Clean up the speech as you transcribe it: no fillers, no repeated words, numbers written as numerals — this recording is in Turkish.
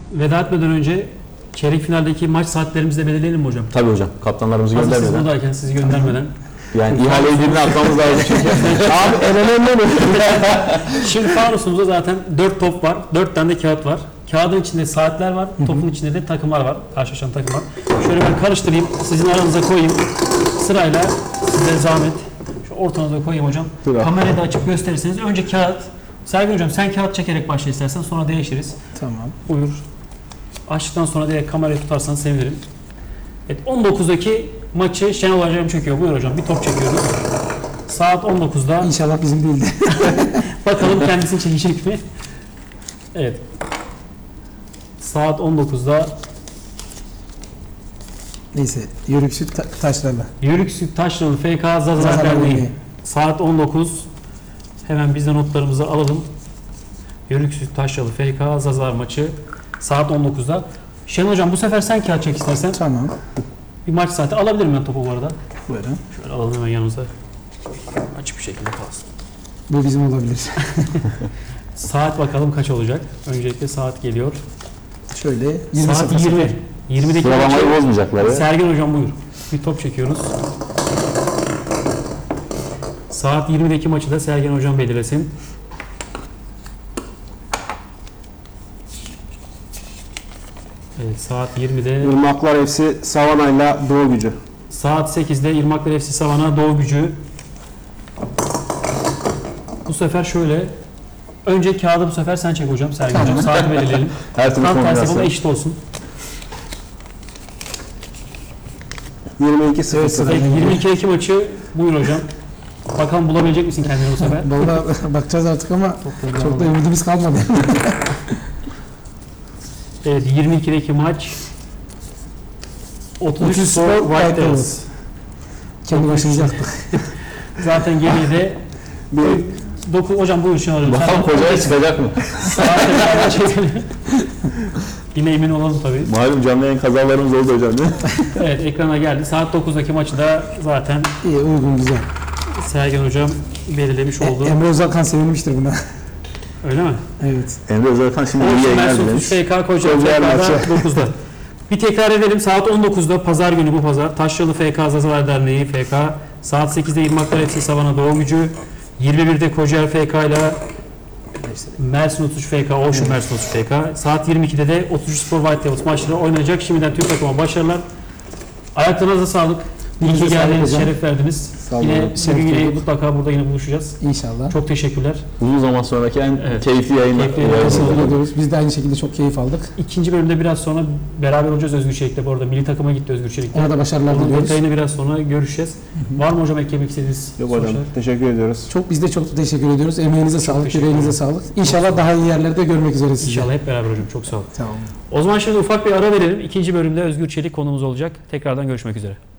veda etmeden önce çeyrek finaldeki maç saatlerimizi de belirleyelim mi hocam? Tabii hocam. Kaptanlarımızı Hazır siz göndermeden. buradayken sizi göndermeden. Yani ihaleyi birine atmamız lazım çünkü. Abi en önemli mi? Şimdi fanusumuzda zaten 4 top var. 4 tane de kağıt var. Kağıdın içinde saatler var. Topun içinde de takımlar var. Karşılaşan takımlar. Şöyle ben karıştırayım. Sizin aranıza koyayım. Sırayla size zahmet. Şu ortanıza koyayım hocam. Dur. Kamerayı da açıp gösterirseniz. Önce kağıt. Sergen hocam sen kağıt çekerek başla istersen. Sonra değişiriz. Tamam. Buyur. Açtıktan sonra direkt kamerayı tutarsanız sevinirim. Evet 19'daki maçı Şenol hocam çekiyor. Buyur hocam bir top çekiyoruz. Saat 19'da. İnşallah bizim değildi. Bakalım kendisini çekecek mi? Evet. Saat 19'da Neyse. Yörük süt taşlarla. Yörük Süt Taşralı FK Zazalar Zazalar Derneği. Derneği. Saat 19. Hemen biz de notlarımızı alalım. Yörük Süt Taşralı FK Zazalar maçı. Saat 19'da. Şenol hocam bu sefer sen kağıt çek istersen. Tamam. Bir maç saati alabilirim ben topu bu arada. Buyurun. Şöyle alalım hemen yanımıza. Açık bir şekilde kalsın. Bu bizim olabilir. Saat bakalım kaç olacak. Öncelikle saat geliyor. Şöyle 20 Saat 20. 20'deki Sıralamayı maçı bozmayacaklar ya. Sergen hocam buyur. Bir top çekiyoruz. Saat 20'deki maçı da Sergen hocam belirlesin. Evet saat 20'de. Irmaklar FC Savana'yla Doğu Gücü. Saat 8'de İrmaklar FC Savana Doğu Gücü. Bu sefer şöyle. Önce kağıdı bu sefer sen çek hocam Sergen hocam. Saati belirleyelim. Her türlü Tam tersi kombinasyon. buna eşit olsun. 22.00. Evet, Peki 22 maçı buyur hocam. Bakalım bulabilecek misin kendini bu sefer? Vallahi bakacağız artık ama çok da ümidimiz kalmadı. Evet 22'deki maç 33 33 Spor Spor White White Devils. Devils. Kendi başımıza yaktık. Zaten geriye de hocam buyurun Şenol hocam. Bakalım kocaya çıkacak mı? Saate beraber çekelim. Yine emin olalım tabii. Malum canlı yayın kazalarımız oldu hocam değil mi? Evet ekrana geldi. Saat 9'daki maçı da zaten İyi, uygun, güzel. Sergen hocam belirlemiş oldu. Emre Uzakhan sevinmiştir buna. Öyle mi? Evet. Emre Özerkan şimdi iyi Olsun yayınlar Mersin dileriz. FK Kocaeli Kocaeli maçı. FK'da 9'da. Bir tekrar edelim. Saat 19'da pazar günü bu pazar. Taşralı FK Zazalar Derneği FK. Saat 8'de İrmaklar FC Savana Doğu Gücü. 21'de Kocaeli FK ile Mersin 33 FK, Ocean Mersin 33 FK. Saat 22'de de 33 Spor White Devils maçları oynanacak. Şimdiden tüm takıma başarılar. Ayaklarınıza sağlık. İyi ki Elinize sağlık geldiniz, hocam. şeref verdiniz. Sağ olun Yine hocam. bugün Şeref yine bulduk. mutlaka burada yine buluşacağız. İnşallah. Çok teşekkürler. Uzun zaman sonraki en Evet. keyifli yayınlar. Keyifli yayınlar. Teşekkür ediyoruz. Biz de aynı şekilde çok keyif aldık. İkinci bölümde biraz sonra beraber olacağız Özgür Çelik'te. Bu arada milli takıma gitti Özgür Çelik'te. Ona da başarılar Onun diliyoruz. detayını biraz sonra görüşeceğiz. Var mı hocam eklemek istediğiniz? Yok hocam. sonuçlar? Teşekkür ediyoruz. Biz de çok teşekkür ediyoruz. Emeğinize sağlık, teşekkür yüreğinize sağlık. İnşallah daha iyi yerlerde görmek üzere sizi. İnşallah hep beraber hocam. Çok sağ olun. Tamam. O zaman şimdi ufak bir ara verelim. İkinci bölümde Özgür Çelik konumuz olacak. Tekrardan görüşmek üzere.